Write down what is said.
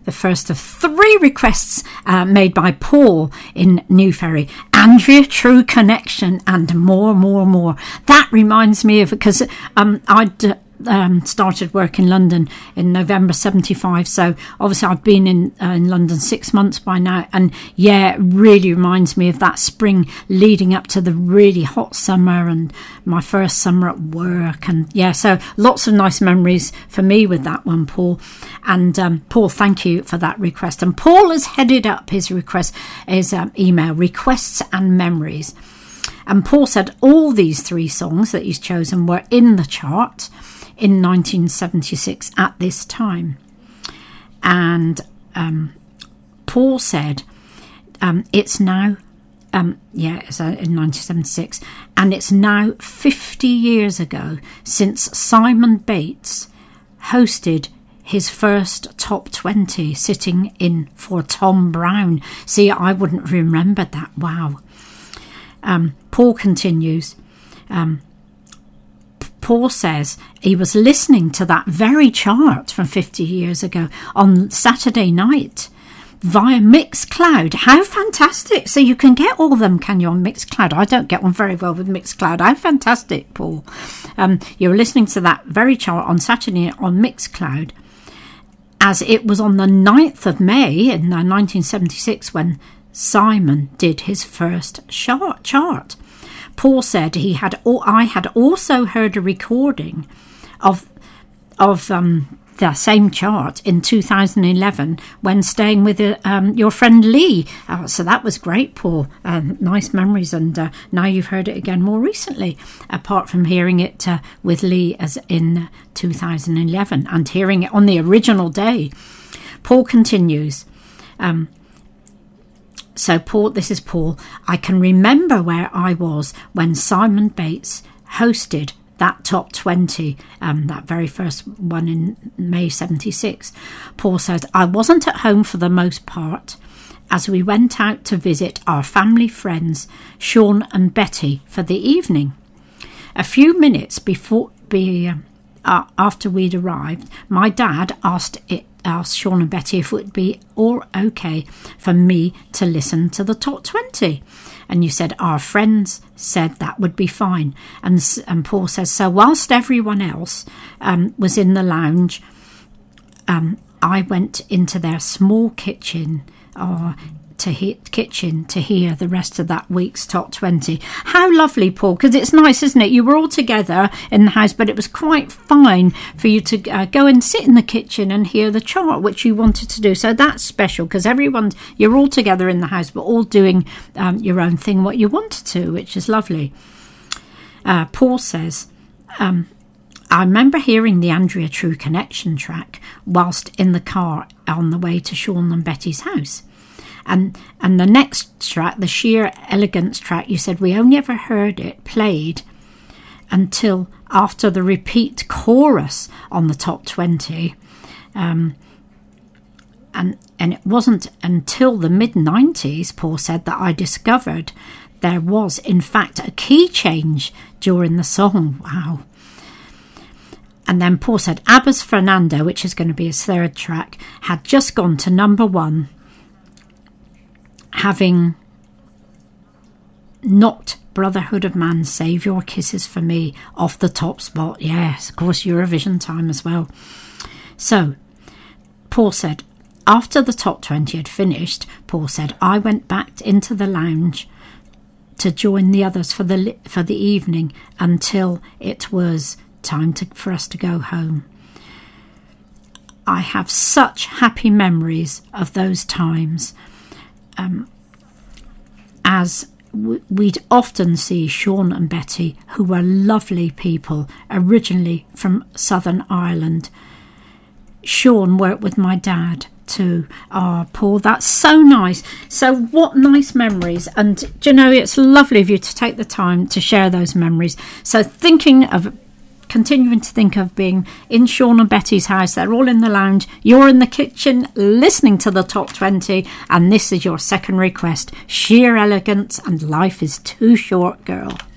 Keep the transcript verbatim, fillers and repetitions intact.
the first of three requests uh, made by Paul in New Ferry. Andrea, True Connection, and more, more, more. That reminds me of, because um, I'd uh, um, started work in London in November seventy-five, so obviously I've been in, uh, in London six months by now, and yeah, it really reminds me of that spring leading up to the really hot summer and my first summer at work, and yeah, so lots of nice memories for me with that one, Paul. And um, Paul, thank you for that request. And Paul has headed up his request, his um, email, Requests and Memories. And Paul said all these three songs that he's chosen were in the chart in nineteen seventy-six at this time. And um, Paul said um, it's now, um, yeah, it's uh, in nineteen seventy-six, and it's now fifty years ago since Simon Bates hosted his first top twenty, sitting in for Tom Brown. See, I wouldn't remember that. Wow. Um, Paul continues. Um, Paul says he was listening to that very chart from fifty years ago on Saturday night via Mixcloud. How fantastic. So you can get all of them, can you, on Mixcloud? I don't get on very well with Mixcloud. How fantastic, Paul. Um, you're listening to that very chart on Saturday on Mixcloud, as it was on the ninth of May in nineteen seventy-six when Simon did his first chart. Paul said he had. I had also heard a recording of of um, the same chart in two thousand eleven when staying with uh, um, your friend Lee. Uh, so that was great, Paul. Um, nice memories, and uh, now you've heard it again more recently. Apart from hearing it uh, with Lee as in two thousand eleven and hearing it on the original day. Paul continues. Um, So, Paul, this is Paul. I can remember where I was when Simon Bates hosted that top twenty, um, that very first one in May seventy-six. Paul says, I wasn't at home for the most part, as we went out to visit our family friends, Sean and Betty, for the evening. A few minutes before, be, uh, after we'd arrived, my dad asked it. asked Sean and Betty if it would be all okay for me to listen to the top twenty. And you said our friends said that would be fine. And, and Paul says, so whilst everyone else um, was in the lounge, um, I went into their small kitchen or to he- kitchen to hear the rest of that week's top twenty. How lovely, Paul, because it's nice, isn't it? You were all together in the house, but it was quite fine for you to uh, go and sit in the kitchen and hear the chart, which you wanted to do. So that's special, because everyone, you're all together in the house, but all doing um, your own thing, what you wanted to, which is lovely. Uh, Paul says, um, I remember hearing the Andrea True Connection track whilst in the car on the way to Sean and Betty's house. And and the next track, the Sheer Elegance track, you said we only ever heard it played until after the repeat chorus on the top twenty. Um, and, and it wasn't until the mid nineties, Paul said, that I discovered there was, in fact, a key change during the song. Wow. And then Paul said ABBA's Fernando, which is going to be his third track, had just gone to number one, having knocked Brotherhood of Man, Save Your Kisses for Me off the top spot. Yes, of course, Eurovision time as well. So, Paul said, after the top twenty had finished, Paul said, I went back into the lounge to join the others for the for the evening until it was time to, for us to go home. I have such happy memories of those times. Um, as w- we'd often see Sean and Betty, who were lovely people, originally from Southern Ireland. Sean worked with my dad too. Ah, oh, Paul, that's so nice. So what nice memories. And, do you know, it's lovely of you to take the time to share those memories. So thinking of continuing to think of being in Sean and Betty's house. They're all in the lounge. You're in the kitchen listening to the top twenty. And this is your second request. Sheer Elegance and Life is Too Short, Girl.